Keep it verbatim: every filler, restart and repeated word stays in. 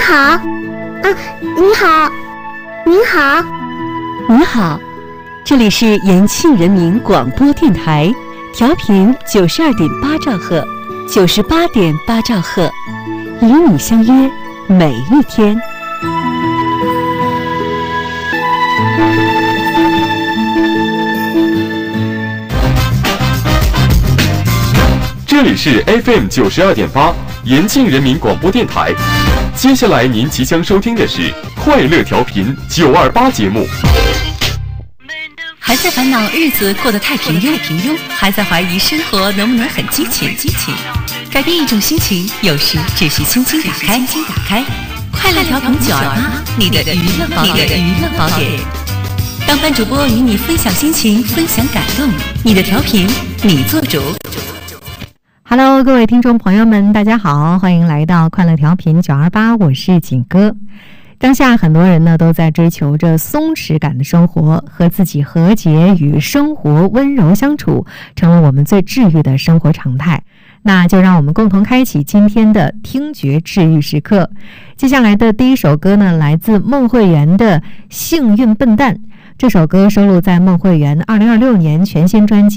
好，啊，你好，您好， 你好，这里是延庆人民广播电台，调频九十二点八兆赫，九十八点八兆赫，与你相约每一天。 这里是 F M 九十二点八，延庆人民广播电台。接下来您即将收听的是快乐调频九二八节目。 还在烦恼日子过得太平庸，平庸，还在怀疑生活能不能很激情，激情。改变一种心情，有时只需轻轻打开，轻打开。快乐调频九二八，你的娱乐宝典，娱乐宝典。当班主播与你分享心情，分享感动，你的调频，你做主。 Hello， 各位听众朋友们，大家好，欢迎来到快乐调频九二八，我是景哥。当下很多人呢都在追求着松弛感的生活，和自己和解，与生活温柔相处，成了我们最治愈的生活常态。那就让我们共同开启今天的听觉治愈时刻。接下来的第一首歌呢，来自孟慧圆的《幸运笨蛋》。这首歌收录在孟慧圆二零二六年全新专辑